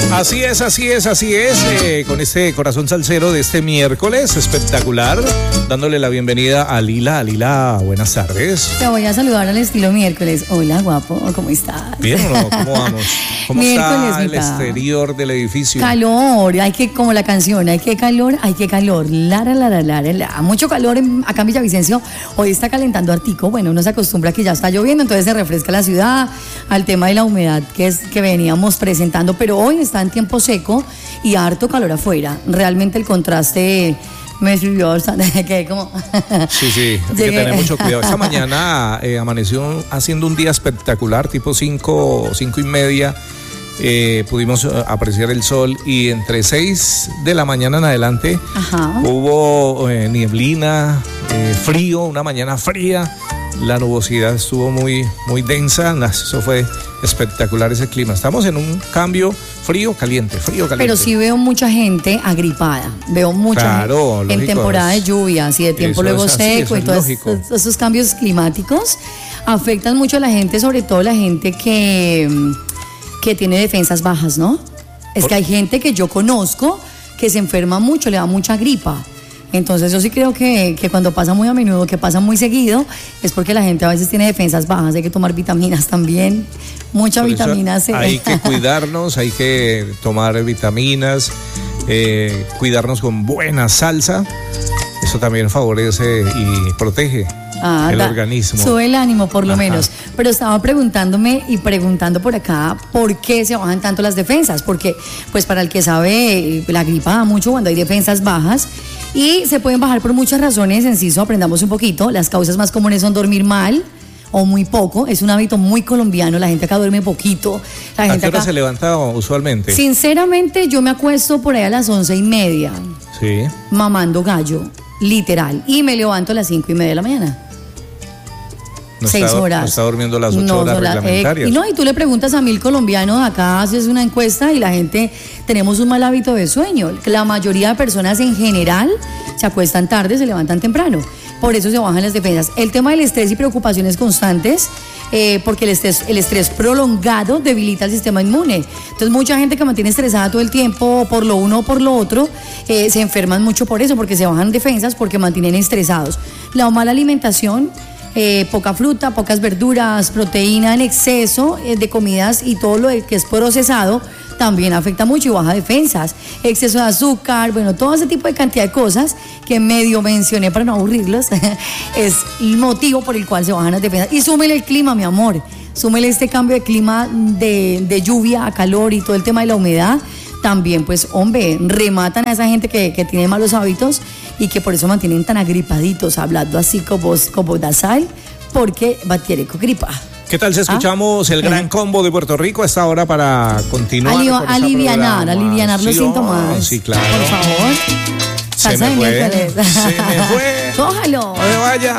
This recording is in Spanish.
Así es, con este corazón salsero de este miércoles espectacular, dándole la bienvenida a Lila. Lila, buenas tardes. Te voy a saludar al estilo miércoles. Hola, guapo, ¿cómo estás? Bien, ¿o no? ¿Cómo vamos? ¿Cómo está el exterior del edificio? Calor, como la canción, hay que calor. Mucho calor acá en Villavicencio. Hoy está calentando hartico. Bueno, uno se acostumbra que ya está lloviendo, entonces se refresca la ciudad, al tema de la humedad que veníamos presentando, pero hoy está en tiempo seco y harto calor afuera. Realmente el contraste me subió bastante, que como... Sí, hay que tener mucho cuidado. Esta mañana amaneció haciendo un día espectacular, tipo 5:30. Pudimos apreciar el sol y entre 6 de la mañana en adelante hubo nieblina, frío, una mañana fría. La nubosidad estuvo muy densa. Eso fue espectacular, ese clima. Estamos en un cambio frío, caliente. Pero sí veo mucha gente agripada. Veo mucha gente en temporada de lluvias y de tiempo luego seco y todos esos cambios climáticos afectan mucho a la gente, sobre todo la gente que tiene defensas bajas, ¿no? Es que hay gente que yo conozco que se enferma mucho, le da mucha gripa. Entonces yo sí creo que cuando pasa muy a menudo, que pasa muy seguido, es porque la gente a veces tiene defensas bajas. Hay que tomar vitaminas también, mucha vitamina C. Hay que cuidarnos, hay que tomar vitaminas, cuidarnos con buena salsa. Eso también favorece y protege el organismo. Sube el ánimo por lo menos. Pero estaba preguntándome y preguntando por acá por qué se bajan tanto las defensas. Porque, pues para el que sabe, la gripa da mucho cuando hay defensas bajas. Y se pueden bajar por muchas razones. Enciso, aprendamos un poquito. Las causas más comunes son dormir mal o muy poco. Es un hábito muy colombiano. La gente acá duerme poquito. ¿A qué hora se levanta usualmente? Sinceramente, yo me acuesto por ahí a las 11:30. Sí. Mamando gallo, literal. Y me levanto a las 5:30 de la mañana. 6 horas. No está durmiendo las 8 horas reglamentarias. Y tú le preguntas a 1000 colombianos, acá haces una encuesta y la gente tenemos un mal hábito de sueño. La mayoría de personas en general se acuestan tarde, se levantan temprano. Por eso se bajan las defensas. El tema del estrés y preocupaciones constantes, porque el estrés prolongado debilita el sistema inmune. Entonces mucha gente que mantiene estresada todo el tiempo por lo uno o por lo otro, se enferman mucho por eso, porque se bajan defensas, porque mantienen estresados. La mala alimentación, poca fruta, pocas verduras, proteína en exceso de comidas y todo lo que es procesado también afecta mucho y baja defensas. Exceso de azúcar, bueno, todo ese tipo de cantidad de cosas que medio mencioné para no aburrirlos es el motivo por el cual se bajan las defensas. Y súmele el clima, mi amor, súmele este cambio de clima de lluvia a calor y todo el tema de la humedad. También, pues, hombre, rematan a esa gente que tiene malos hábitos y que por eso mantienen tan agripaditos, hablando así como nasal, porque tiene gripa. ¿Qué tal si escuchamos el gran combo de Puerto Rico a esta hora para continuar? Alivianar los síntomas. Sí, claro. Por favor. Se me fue. Cójalo. No me vaya.